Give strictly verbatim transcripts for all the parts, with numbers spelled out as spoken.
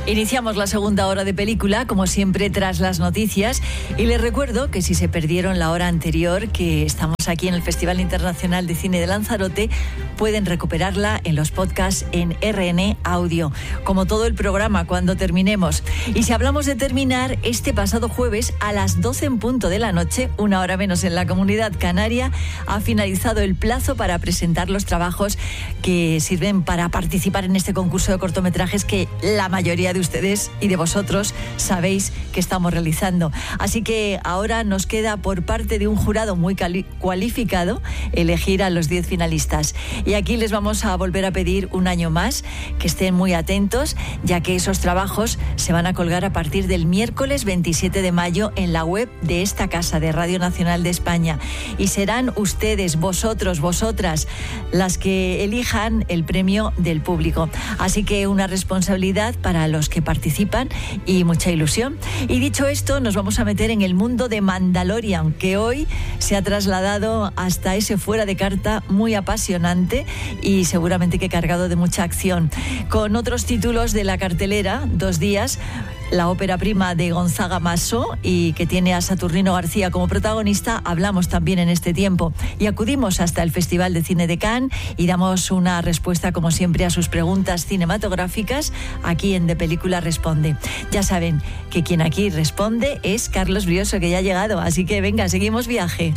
Iniciamos la segunda hora de película, como siempre, tras las noticias. Y les recuerdo que si se perdieron la hora anterior, que estamos aquí en el Festival Internacional de Cine de Lanzarote, pueden recuperarla en los podcasts en R N Audio, como todo el programa cuando terminemos. Y si hablamos de terminar, este pasado jueves a las doce en punto de la noche, una hora menos en la Comunidad Canaria, ha finalizado el plazo para presentar los trabajos que sirven para participar en este concurso de cortometrajes que la mayoría de ustedes y de vosotros sabéis que estamos realizando. Así que ahora nos queda, por parte de un jurado muy cali- cualificado, elegir a los diez finalistas. Y aquí les vamos a volver a pedir un año más que estén muy atentos, ya que esos trabajos se van a colgar a partir del miércoles veintisiete de mayo en la web de esta casa de Radio Nacional de España. Y serán ustedes, vosotros, vosotras, las que elijan el premio del público. Así que una responsabilidad para los que participan y mucha ilusión. Y dicho esto, nos vamos a meter en el mundo de Mandalorian, que hoy se ha trasladado hasta ese fuera de carta muy apasionante y seguramente que cargado de mucha acción. Con otros títulos de la cartelera, dos días, la ópera prima de Gonzaga Massó y que tiene a Saturnino García como protagonista, hablamos también en este tiempo. Y acudimos hasta el Festival de Cine de Cannes y damos una respuesta, como siempre, a sus preguntas cinematográficas aquí en De Película Responde. Ya saben que quien aquí responde es Carlos Brioso, que ya ha llegado. Así que venga, seguimos viaje.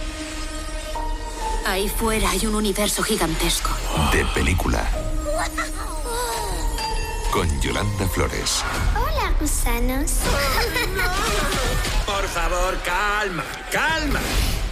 Ahí fuera hay un universo gigantesco. De Película. Con Yolanda Flores. Hola, gusanos. Por favor, calma, calma.